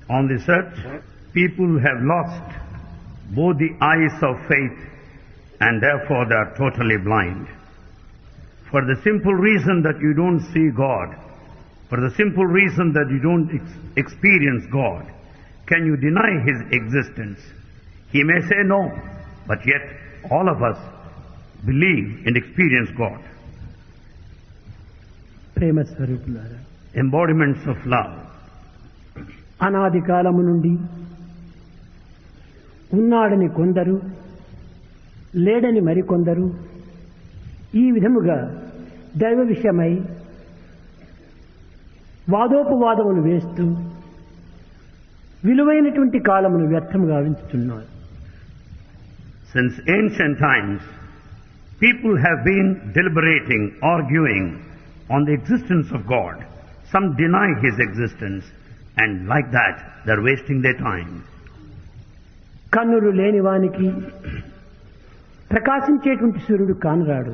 On this earth, people have lost both the eyes of faith and therefore they are totally blind. For the simple reason that you don't see God, for the simple reason that you don't experience God, can you deny His existence? He may say no, but yet all of us believe and experience God. ప్రేమ స్వరూపులారా, Embodiments of love. అనాది కాలము నుండి ఉన్నాడని కొందరు, లేడని మరికొందరు ఈ విధముగా దైవ విషయమై వాదోపవాదములు వేస్తూ విలువైనటువంటి కాలమును వ్యర్థముగా గావించుతున్నారు. Since ancient times, people have been deliberating, arguing on the existence of God. Some deny His existence, and like that, they're wasting their time. కన్నులు లేని వానికి ప్రకాశించేటువంటి సూర్యుడు కానరాడు.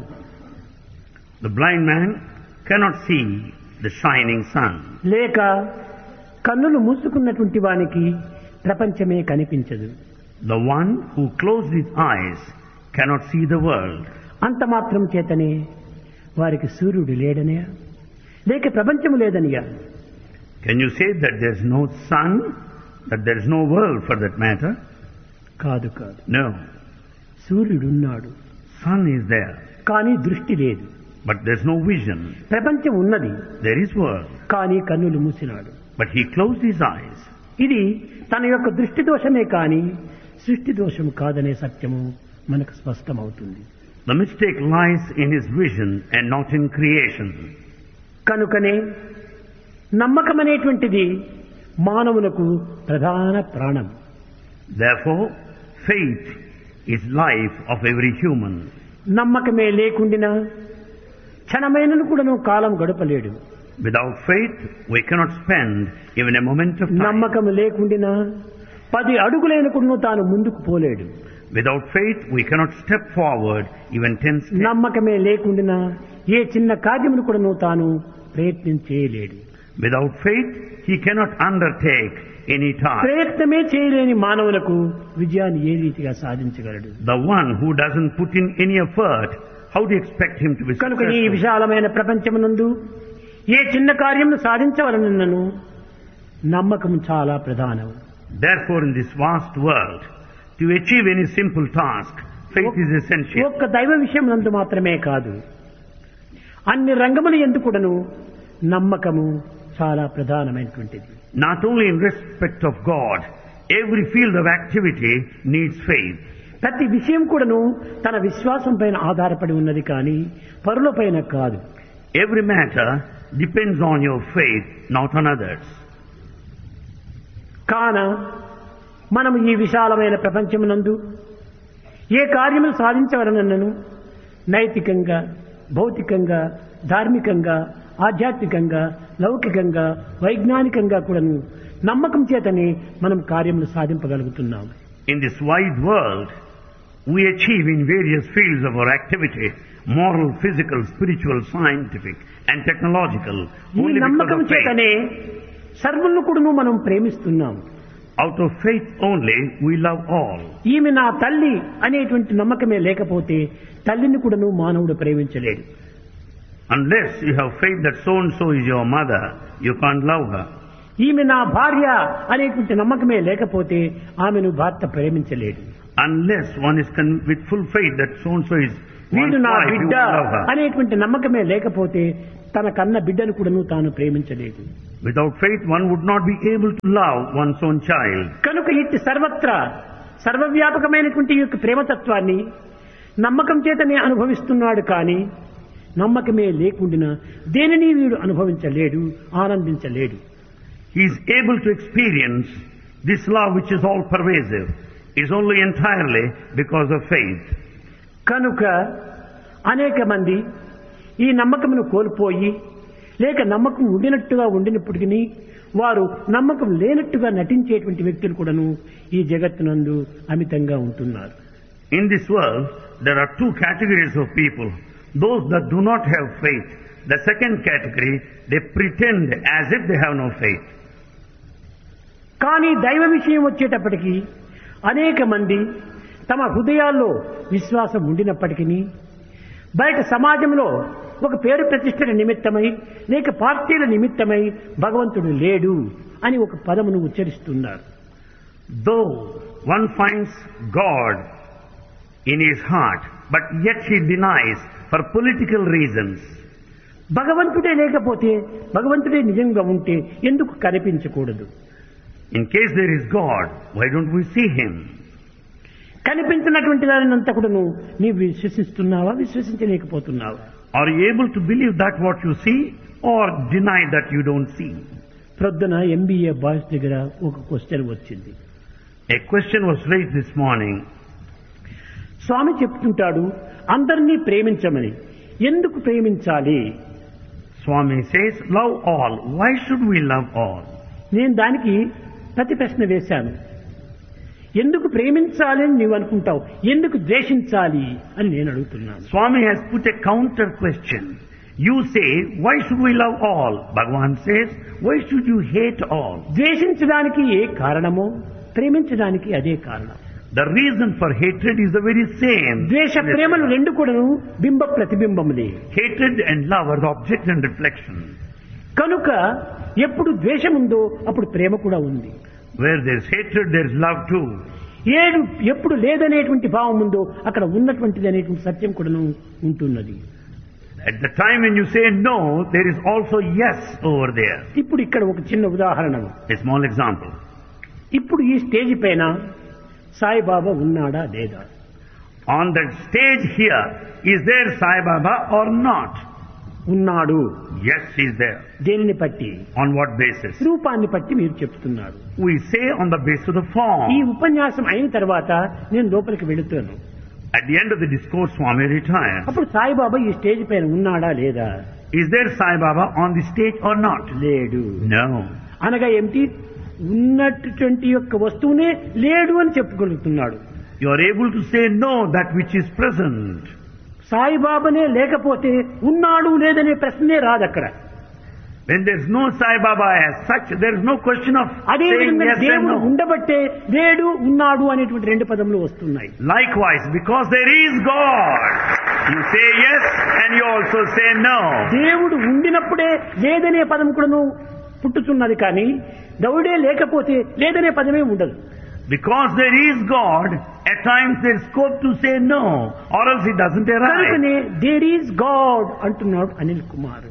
The blind man cannot see the shining sun. లేక కన్నులు మూసుకున్నటువంటి వానికి ప్రపంచమే కనిపించదు. The one who closed his eyes cannot see the world. అంత మాత్రం చేతనే వారికి సూర్యుడు లేడనే, లేక ప్రపంచము లేదనియా? Can you say that there's no sun, that there's no world for that matter? కాదు కాదు. No. సూర్యుడున్నాడు, Sun is there, కానీ దృష్టి లేదు. but there's no vision. ప్రపంచం ఉన్నది, There is world, కానీ కన్నులు మూసినాడు. but he closed his eyes. ఇది తన యొక్క దృష్టి దోషమే కానీ సృష్టి దోషము కాదనే సత్యము మనకు స్పష్టమవుతుంది. The mistake lies in his vision and not in creation. కనుకనే నమ్మకం అనేటువంటిది మానవులకు ప్రధాన ప్రాణం. Therefore, faith is life of every human. నమ్మకమే లేకుండినా క్షణమైనను కూడాను కాలం గడపలేడు. Without faith, we cannot spend even a moment of time. నమ్మకం లేకుండినా 10 అడుగులైన కూడాను తాను ముందుకు పోలేడు. Without faith, we cannot step forward even 10 steps. నమ్మకమే లేకుండినా ఏ చిన్న కార్యమును కూడాను తాను ప్రయత్నం చేయలేడు. Without faith, he cannot undertake any task. ప్రయత్నమే చేయలేని మానవులకు విజయాన్ని ఏ రీతిగా సాధించగలడు? The one who doesn't put in any effort, how do you expect him to be కనుక ఈ successful? విశాలమైన ప్రపంచమునందు ఏ చిన్న కార్యమును సాధించవలనను నమ్మకం చాలా ప్రధానం. Therefore, in this vast world, to achieve any simple task, faith is essential. ఒక్క దైవ విషయం నందు మాత్రమే కాదు, అన్ని రంగముల యందు కూడాను నమ్మకము చాలా ప్రధానమైనటువంటిది. Not only in respect of God, every field of activity needs faith. ప్రతి విషయం కూడాను తన విశ్వాసం పైన ఆధారపడి ఉన్నది కానీ పరుల పైన కాదు. Every matter depends on your faith, not on others. కాన మనము ఈ విశాలమైన ప్రపంచమునందు ఏ కార్యములు సాధించవలనను నైతికంగా, భౌతికంగా, ధార్మికంగా, ఆధ్యాత్మికంగా, లౌకికంగా, వైజ్ఞానికంగా కూడాను నమ్మకం చేతనే మనం కార్యములు సాధింపగలుగుతున్నాం. In this wide world, we achieve in various fields of our activity, moral, physical, spiritual, scientific and technological, ఈ only because నమ్మకం of faith. చేతనే సర్వులను కూడాను మనం ప్రేమిస్తున్నాం. Out of faith only, we love all. ఈమె నా తల్లి అనేటువంటి నమ్మకమే లేకపోతే తల్లిని కూడాను మానవుడు ప్రేమించలేడు. Unless you have faith that so-and-so is your mother, you can't love her. ఈమె నా భార్య అనేటువంటి నమ్మకమే లేకపోతే ఆమెను భర్త ప్రేమించలేడు. Unless one is with full faith that so-and-so is one's వీడు నా wife, you బిడ్డ won't love her. అనేటువంటి నమ్మకమే లేకపోతే తన కన్న బిడ్డను కూడాను తాను ప్రేమించలేదు. Without faith, one would not be able to love one's own child. కనుక ఇట్టి సర్వత్రా సర్వవ్యాపకమైనటువంటి ఈ యొక్క ప్రేమతత్వాన్ని నమ్మకం చేతనే అనుభవిస్తున్నాడు కానీ నమ్మకమే లేకుండా దేనిని వీడు అనుభవించలేడు, ఆనందించలేడు. He is able to experience this love which is all pervasive is only entirely because of faith. కనుక అనేక మంది ఈ నమ్మకమును కోల్పోయి లేక నమ్మకం ఉండినట్టుగా ఉండినప్పటికీ వారు నమ్మకం లేనట్టుగా నటించేటువంటి వ్యక్తులు కూడాను ఈ జగత్తునందు అమితంగా ఉంటున్నారు. In this world, there are two categories of people. Those that do not have faith. The second category, they pretend as if they have no faith. కానీ దైవ విషయం వచ్చేటప్పటికి అనేక మంది తమ హృదయాల్లో విశ్వాసం ఉండినప్పటికీ బయట సమాజంలో ఒక పేరు ప్రతిష్టల నిమిత్తమై లేక పార్టీల నిమిత్తమై భగవంతుడు లేడు అని ఒక పదమును ఉచ్చరిస్తున్నారు. Though one finds God in his heart, but yet he denies for political reasons. భగవంతుడే లేకపోతే భగవంతుడే నిజంగా ఉంటే ఎందుకు కనిపించకూడదు? In case there is God, why don't we see him? కనిపించినటువంటి దానినంతా కూడా నీవు విశ్వసిస్తున్నావా, విశ్వసించలేకపోతున్నావా? Are you able to believe that what you see or deny that you don't see? ప్రొద్దున MBA బాయ్స్ దగ్గర ఒక క్వశ్చన్ వచ్చింది. A question was raised this morning. స్వామి చెప్తుంటాడు అందరినీ ప్రేమించమని. ఎందుకు ప్రేమించాలి? Swami says, love all. Why should we love all? నేను దానికి ప్రతి ప్రశ్న వేశాను. ఎందుకు ప్రేమించాలి అని నీవు అనుకుంటావు, ఎందుకు ద్వేషించాలి అని నేను అడుగుతున్నాను. Swami has put a counter question. You say, why should we love all? Bhagavan says, why should you hate all? ద్వేషించడానికి ఏ కారణమో ప్రేమించడానికి అదే కారణం. The reason for hatred is the very same. ద్వేష ప్రేమలు రెండు కూడాను బింబ ప్రతిబింబములే. Hatred and love are the object and reflection. కనుక ఎప్పుడు ద్వేషం ఉందో అప్పుడు ప్రేమ కూడా ఉంది. Where there is hatred, there is love too. ఎప్పుడు లేదనేటువంటి భావం ఉందో అక్కడ ఉన్నటువంటిది అనేటువంటి సత్యం కూడాను ఉంటున్నది. At the time when you say no, there is also yes over there. ఇప్పుడు ఇక్కడ ఒక చిన్న ఉదాహరణ. A small example. ఇప్పుడు ఈ స్టేజ్ పైన సాయిబాబా ఉన్నాడా లేదా? On that stage here, is there Sai Baba or not? ఉన్నాడు. Yes, he is there. దేనిని బట్టి? On what basis? రూపాన్ని బట్టి మీరు చెప్తున్నారు. We say on the basis of the form. ఈ ఉపన్యాసం అయిన తర్వాత నేను లోపలికి వెళుతాను. At the end of the discourse, Swami retires. అప్పుడు సాయిబాబా ఈ స్టేజ్ పైన ఉన్నాడా లేదా? Is there Sai Baba on the stage or not? లేడు. No. అనగా ఏమిటి? ఉన్నటువంటి యొక్క వస్తువునే లేడు అని చెప్పుకొలుగుతున్నాడు. You are able to say no, that which is present. సాయిబాబానే లేకపోతే ఉన్నాడు లేదనే ప్రశ్నే రాదు అక్కడ. When there is no Sai Baba as such, there is no question of అదే saying విధంగా yes and దేవుడు no. ఉండబట్టే లేడు ఉన్నాడు అనేటువంటి రెండు పదములు వస్తున్నాయి. Likewise, because there is God, you say yes and you also say no. దేవుడు ఉండినప్పుడే లేదనే పదం కూడాను పుట్టుతున్నది, కానీ దేవుడే లేకపోతే లేదనే పదమే ఉండదు. Because there is God, at times there is scope to say no, or else it doesn't arise. కనుకనే దేర్ ఈజ్ గాడ్ అంటున్నాడు Anil Kumar.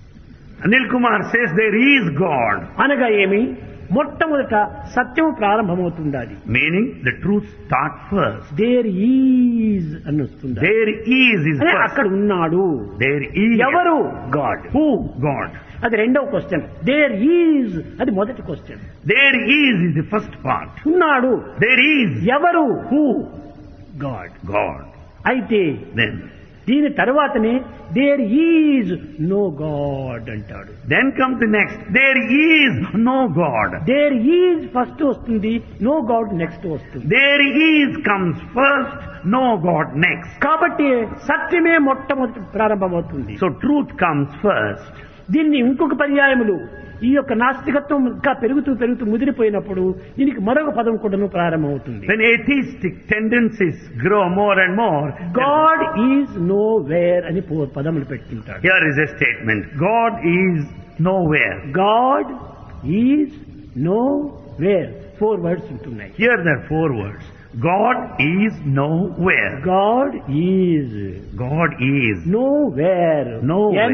Anil Kumar says there is God. అనగా ఏమి? మొట్టమొదట సత్యం ప్రారంభమవుతుండాలి. Meaning the truth starts first. There is అని వస్తుంది. There is first. అక్కడ ఉన్నాడు. There is. ఎవరు? గాడ్. Who? God. అది రెండవ క్వశ్చన్. దేర్ ఈజ్ అది మొదటి question. There is the first part. ఉన్నాడు. There is. ఎవరు? Who? గాడ్. God. అయితే Then. దీని తర్వాతనే దేర్ ఈజ్ నో గాడ్ అంటాడు. Then comes the next. There is no God. There is first వస్తుంది, నో గాడ్ నెక్స్ట్ వస్తుంది. There is comes first, no God next. కాబట్టి సత్యమే మొట్టమొదటి ప్రారంభమవుతుంది. So truth comes first. దీన్ని ఇంకొక పర్యాయములు ఈ యొక్క నాస్తికత్వం ఇంకా పెరుగుతూ ముదిరిపోయినప్పుడు దీనికి మరొక పదం కూడా ప్రారంభమవుతుంది. When atheistic tendencies grow more and more, God is know where అని పదములు పెట్టుకుంటాడు. here is a statement. God is nowhere. God is know where 4 words ఉంటున్నాయి. Here there are 4 words. God is nowhere. God is God is nowhere. Nowhere.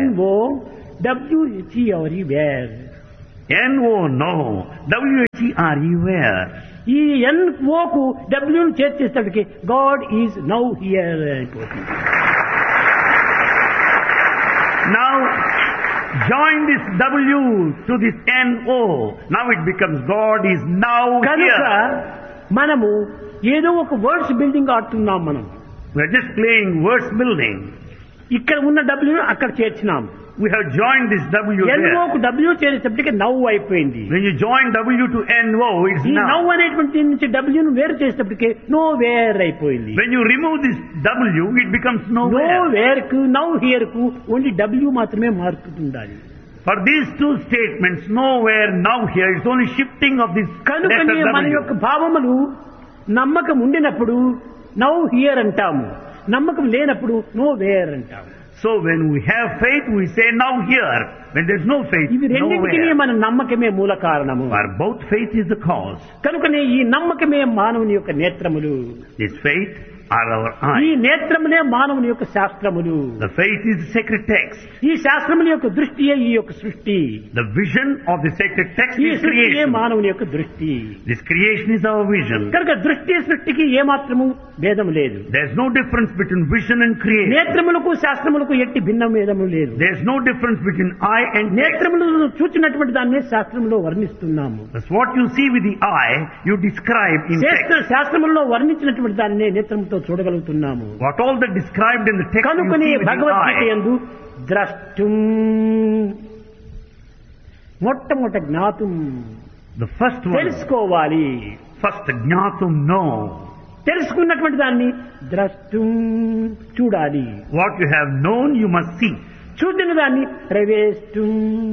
NOWHERE wear. N-O, no. W-H-E-R-E, where? ఈ NO కు W ను చేర్చేసేటప్పటికి God is now here అయిపోతుంది. Now join this W to this N-O. Now it becomes God is now కనుక here. మనము ఏదో ఒక words building ఆడుతున్నాం. మనం We are just playing words building. ఇక్కడ ఉన్న W అక్కడ చేర్చినాం. We have joined this W NO there. కు W చేసేటప్పటికి నౌ అయిపోయింది. When you join W to N-O, it's ఈ నౌ now. అనేటువంటి నుంచి W ను వేరు చేసేటప్పటికి నో వేర్ అయిపోయింది. When you remove this W, it becomes no nowhere. Wear కు నౌ హియర్ కు ఓన్లీ W మాత్రమే మారుతుండాలి. For these two statements, nowhere, now, here, it's only shifting of this కనుకనే letter మన W. యొక్క భావములు నమ్మకం ఉండినప్పుడు నౌ హియర్ అంటాము, నమ్మకం లేనప్పుడు నో వేర్ అంటాము. So when we have faith, we say now here. When there's no faith, ఇవి రెండింటికి nowhere. మన నమ్మకమే మూల కారణము. For both faith is the cause. కనుకనే ఈ నమ్మకమే మానవుని యొక్క నేత్రములు, This faith are our ఈ eyes. నేత్రములే మానవుని యొక్క శాస్త్రములు, The faith is the sacred text. ఈ శాస్త్రముల యొక్క దృష్టియే ఈ యొక్క సృష్టి, The vision of the sacred text ఈ is సృష్టియే creation. మానవుని యొక్క దృష్టి. This creation is our vision. కనుక దృష్టి సృష్టికి ఏమాత్రము భేదం లేదు. There's no difference between vision and creation. నేత్రములకు శాస్త్రములకు ఎట్టి భిన్న భేదము లేదు. There's no difference between eye and text. నేత్రములను చూచినటువంటి దాన్ని శాస్త్రంలో వర్ణిస్తున్నాము. That's what you see with the eye, you describe in text. శాస్త్రములలో వర్ణించినటువంటి దాన్ని నేత్రముతో చూడగలుగుతున్నాము. What all that described in the text you కనుకనే see with the Bhagavad Gita eye. యందు ద్రష్టుం మొట్టమొదట జ్ఞాతుం, The first one, తెలుసుకోవాలి. first జ్ఞాతుం, know. తెలుసుకున్నటువంటి దాన్ని ద్రష్టుం చూడాలి. What you have known, you must see. చూసిన దాన్ని ప్రవేశం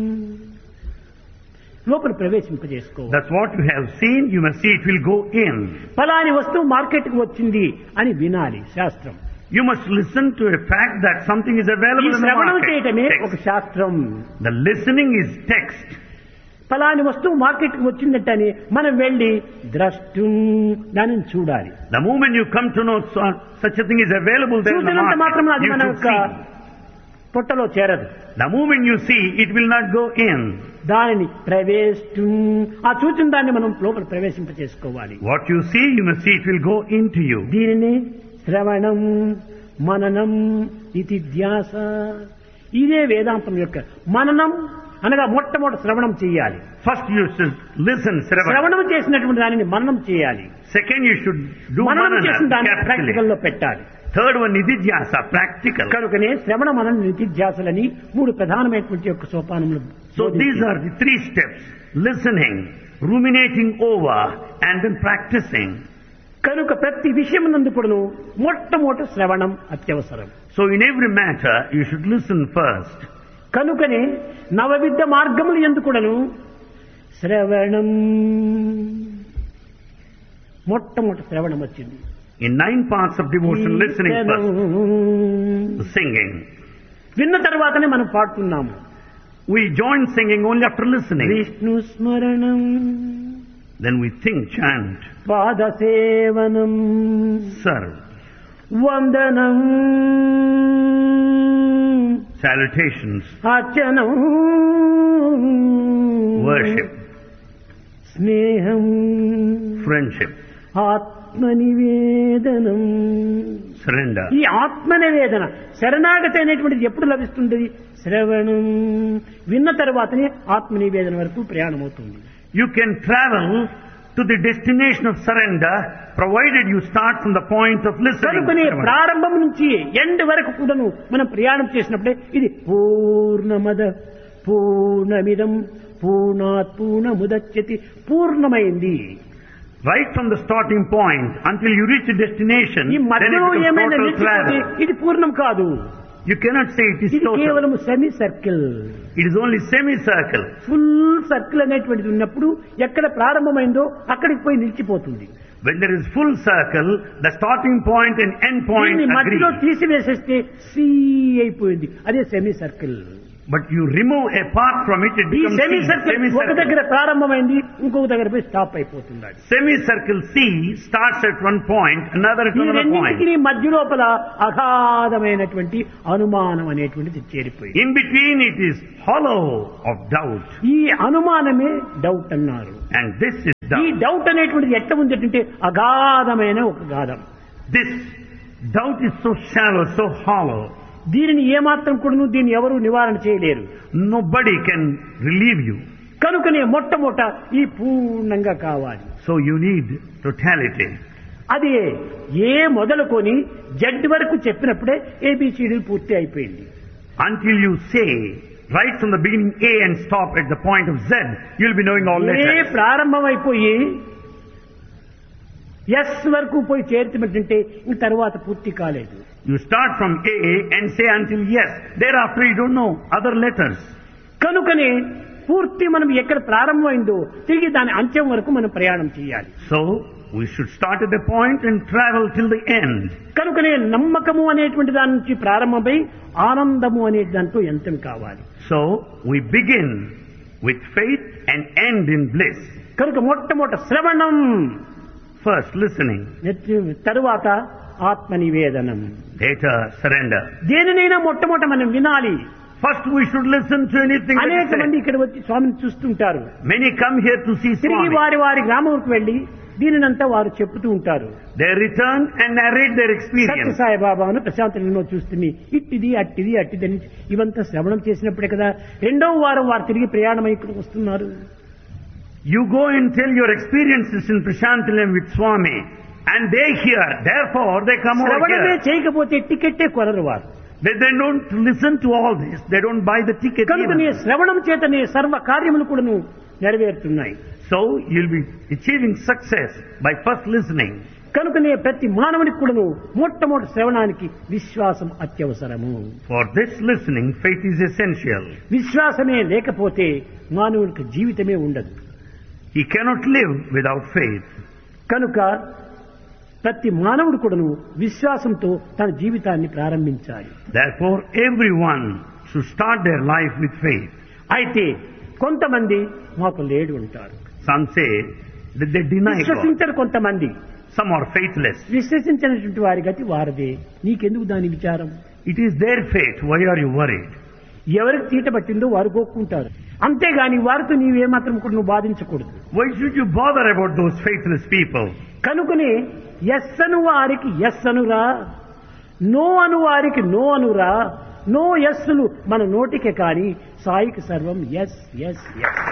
లోపల ప్రవేశింపజేసుకోవాలి. That's what you have seen, you must see, it will go in. ఫలాని వస్తువు మార్కెట్కి వచ్చింది అని వినాలి శాస్త్రం. You must listen to a fact that something is ఈ available in the శ్రవణం market. చేయటమే ఒక Text. శాస్త్రం. The listening is text. ఫలాని వస్తువు మార్కెట్కి వచ్చిందటని మనం వెళ్ళి ద్రష్టుం దానిని చూడాలి. The moment you come to know such a thing is available there in the చూసినంత మాత్రం market, అది you మన should యొక్క see. పొట్టలో చేరదు. The moment you see, it will not go in. దానిని ప్రవేశం, ఆ చూచిన దాన్ని మనం లోపల ప్రవేశింప చేసుకోవాలి. What you see, you must see, it will go into you. దీనిని శ్రవణం మననం నితిధ్యాస, ఇదే వేదాంతం యొక్క మననం అనగా మొట్టమొదటి శ్రవణం చేయాలి. First you should listen, Sravana. శ్రవణం చేసినటువంటి దానిని మననం చేయాలి. Second you should do మననం manana, చేసిన దాన్ని ప్రాక్టికల్ capitally. లో పెట్టాలి. Third one, nididhyasa, practical. కనుకనే శ్రవణ మనన నితిధ్యాసలని మూడు ప్రధానమైనటువంటి యొక్క సోపానములు. So these are the three steps: listening, ruminating over, and then practicing. కనుక ప్రతి విషయమునందు కూడాను మొట్టమొదటి శ్రవణం అత్యవసరం. So in every matter, you should listen first. కనుకనే నవవిధ మార్గములు యందు కూడాను శ్రవణం మొట్టమొదటి శ్రవణం వచ్చింది. In 9 parts of devotion, listening first, the singing. విన్న తర్వాతనే మనం పాడుతున్నాము. We join singing only after listening. Vishnu స్మరణం Then we think, chant, పాద సేవనం serve, వందనం salutations, అర్చనం worship, స్నేహం friendship, ఆత్మనివేదనం. surrender. ఈ ఆత్మనివేదన శరణాగతి అనేటువంటిది ఎప్పుడు లభిస్తుంది? శ్రవణం విన్న తర్వాతనే ఆత్మనివేదన వరకు ప్రయాణం అవుతుంది. You can travel to the destination of surrender provided you start from the point of listening. కనుకనే ప్రారంభం నుంచి ఎండ్ వరకు కూడాను మనం ప్రయాణం చేసినప్పుడే ఇది పూర్ణమద పూర్ణమిదం పూర్ణాత్ పూర్ణముదచ్యతి పూర్ణమైంది. Right from the starting point until you reach the destination, ఈ then it మధ్యలో becomes ఏమైనా total నిలిచిపోతే travel. ఇది పూర్ణం కాదు. You cannot say it is ఇది total. కేవలం semi circle. It is only semicircle. Full circle అనేటువంటిది ఉన్నప్పుడు ఎక్కడ ప్రారంభమైందో అక్కడికి పోయి నిలిచిపోతుంది. When there is full circle, the starting point and end point దీన్ని agree. మధ్యలో తీసివేసేస్తే సి అయిపోయింది, అదే semi circle. But you remove a part from it, it ఈ becomes సెమీ C, సర్కిల్ ఒక semicircle. దగ్గర ప్రారంభమైంది, ఇంకొక దగ్గర పోయి స్టాప్ అయిపోతుంది. అది Semicircle C starts at one point, another at ఈ another point. రెండింటికి మధ్య లోపల అగాధమైనటువంటి అనుమానం అనేటువంటిది చేరిపోయింది. In between it is hollow of doubt. ఈ అనుమానమే డౌట్ అన్నారు. And this is ఈ doubt. డౌట్ అనేటువంటిది ఎట్లా ఉంది అంటే అగాధమైన ఒక Gadham. This doubt is so shallow, so hollow. దీనిని ఏమాత్రం కూడాను దీన్ని ఎవరు నివారణ చేయలేరు. Nobody can relieve you. కనుకనే మొట్టమొదట ఈ పూర్ణంగా కావాలి. So you need totality. అది ఏ మొదలుకొని జడ్ వరకు చెప్పినప్పుడే ఏబిసిడీలు పూర్తి అయిపోయింది. Until you say right from the beginning A and stop at the point of Z, you'll be knowing all A letters. ప్రారంభం అయిపోయి ఎస్ వరకు పోయి చేరుతున్నట్టుంటే ఇంక తర్వాత పూర్తి కాలేదు. You start from A and say until yes. Thereafter you don't know other letters. కనుకనే పూర్తి మనం ఎక్కడ ప్రారంభమైందో తిరిగి దాని అంత్యం వరకు మనం ప్రయాణం చేయాలి. So, we should start at a point and travel till the end. కనుకనే నమ్మకము అనేటువంటి దాని నుంచి ప్రారంభమై ఆనందము అనే దాంట్లో అంతం కావాలి. So, we begin with faith and end in bliss. కనుక మొట్టమొదట శ్రవణం, First, listening. తరువాత ఆత్మ నివేదనం. Later, surrender. దేనినైనా మొట్టమొదట మనం వినాలి. First, we should listen to anything that అనేక is మంది said. ఇక్కడ వచ్చి స్వామిని చూస్తుంటారు. Many come here to see తిరిగి Swami. వారి వారి గ్రామంకు వెళ్లి దీనినంతా వారు చెప్తూ ఉంటారు. They return and narrate their Satya experience. సాయిబాబాను ప్రశాంతంలో చూస్తుంది, ఇట్టిది అట్టిది అట్టిదని ఇవంతా శ్రవణం చేసినప్పుడే కదా రెండవ వారం వారు తిరిగి ప్రయాణమై ఇక్కడికి వస్తున్నారు. You go and tell your experiences in Prashantilam with Swami, and they hear. Therefore, they come over శ్రవణమే here. చేయకపోతే టికెట్టే కొనరు వారు. They don't listen to all this. They don't buy the ticket కనుకనే even. శ్రవణం చేతనే సర్వ కార్యములు కూడాను నెరవేరుతున్నాయి. So, you'll be achieving success by first listening. కనుకనే ప్రతి మానవునికి కూడాను మొట్టమొదటి శ్రవణానికి విశ్వాసం అత్యవసరము. For this listening, faith is essential. విశ్వాసమే లేకపోతే మానవునికి జీవితమే ఉండదు. He cannot live without faith. కనుక ప్రతి మానవుడు కూడాను విశ్వాసంతో తన జీవితాన్ని ప్రారంభించాలి. Therefore, everyone should start their life with faith. అయితే కొంతమంది మాకు లేడు ఉంటారు, Some say that they deny God. విశ్వసించరు. కొంతమంది Some are faithless. విశ్వసించినటువంటి వారి గతి వారదే, నీకెందుకు దాని విచారం? It is their fate. Why are you worried? ఎవరికి తీట పట్టిందో వారు కోక్కుంటారు. అంతేగాని వారితో నీవేమాత్రం కూడా నువ్వు బాధించకూడదు. Why should you bother about those faithless people? కనుకనే ఎస్ అను వారికి ఎస్ అనురా, నో అను వారికి నో అనురా. నో ఎస్సులు మన నోటికే కాని సాయికి సర్వం ఎస్ ఎస్ ఎస్.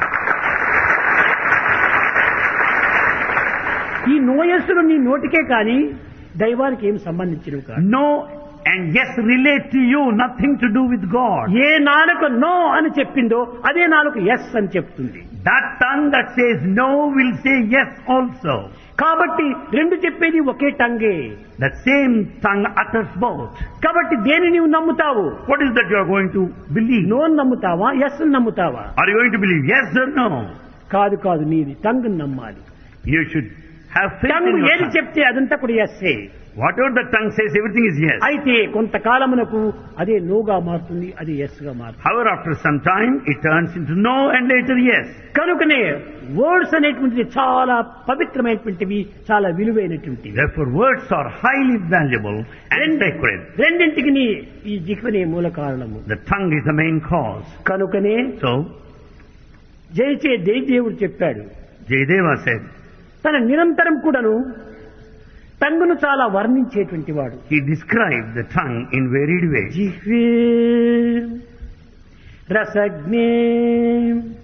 ఈ నో ఎస్సులు నీ నోటికే కాని దైవానికి ఏం సంబంధించినవి కాదు. No and yes relate to you, nothing to do with God. ఏ నాలుక నో అని చెప్పిందో అదే నాలుక ఎస్ అని చెప్తుంది. That tongue that says no will say yes also. కాబట్టి రెండు చెప్పేది ఒకే టంగే. The same tongue utters both. కాబట్టి దేని నీవు నమ్ముతావు? What is that you are going to believe? No నమ్ముతావా, ఎస్ నమ్ముతావా? Are you going to believe yes or no? కాదు కాదు, నీది టంగ్ నమ్మాలి. You should have faith tongue in your ఏది tongue. చెప్తే అదంతా కూడా essay. Whatever the tongue says, everything is yes. అయితే కొంతకాలమునకు అదే నోగా మారుతుంది, అది ఎస్ గా మారుతుంది. However, after some time, it turns into no and later yes. కనుకనే వర్డ్స్ అనేటువంటిది చాలా పవిత్రమైనటువంటివి, చాలా విలువైనటువంటివి. Therefore, words are highly valuable and sacred. రెండింటికి ఈ జిహ్వనే మూల కారణము. The tongue is the main cause. కనుకనే So, జయచే దేవుడు చెప్పాడు, Jayadeva said, తన నిరంతరం కూడాను టంగును చాలా వర్ణించేటువంటి వాడు. he described the tongue in varied ways. జిహ్వే రసజ్ఞే